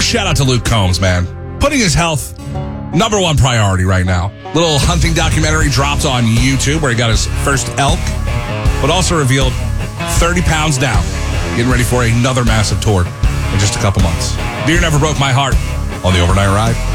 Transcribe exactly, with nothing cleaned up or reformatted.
shout out to Luke Combs, man. Putting his health number one priority right now. Little hunting documentary dropped on YouTube where he got his first elk, but also revealed thirty pounds down. Getting ready for another massive tour in just a couple months. Beer never broke my heart on the Overnight Ride.